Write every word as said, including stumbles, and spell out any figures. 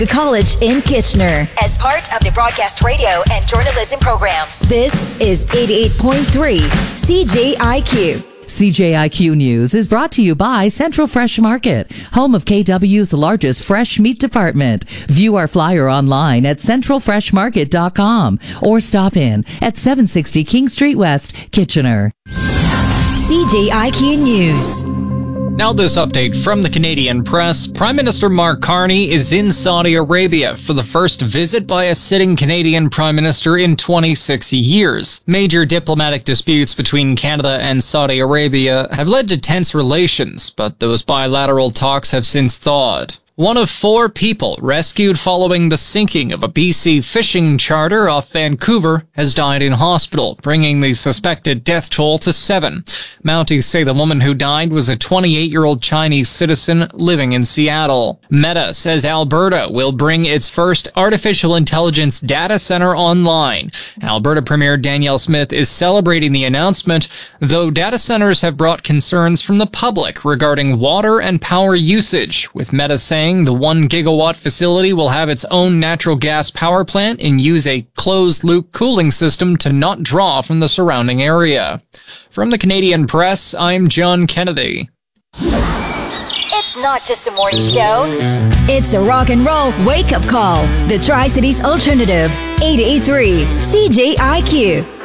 The College in Kitchener as part of the broadcast radio and journalism programs. This is eighty-eight point three C J I Q. C J I Q News is brought to you by Central Fresh Market, home of K W's largest fresh meat department. View our flyer online at central fresh market dot com or stop in at seven sixty King Street West, Kitchener. C J I Q News. Now this update from the Canadian Press. Prime Minister Mark Carney is in Saudi Arabia for the first visit by a sitting Canadian Prime Minister in twenty-six years. Major diplomatic disputes between Canada and Saudi Arabia have led to tense relations, but those bilateral talks have since thawed. One of four people rescued following the sinking of a B C fishing charter off Vancouver has died in hospital, bringing the suspected death toll to seven. Mounties say the woman who died was a twenty-eight-year-old Chinese citizen living in Seattle. Meta says Alberta will bring its first artificial intelligence data center online. Alberta Premier Danielle Smith is celebrating the announcement, though data centers have brought concerns from the public regarding water and power usage, with Meta saying the one gigawatt facility will have its own natural gas power plant and use a closed-loop cooling system to not draw from the surrounding area. From the Canadian Press, I'm John Kennedy. It's not just a morning show. It's a rock and roll wake-up call. The Tri-Cities Alternative, eighty-eight point three C J I Q.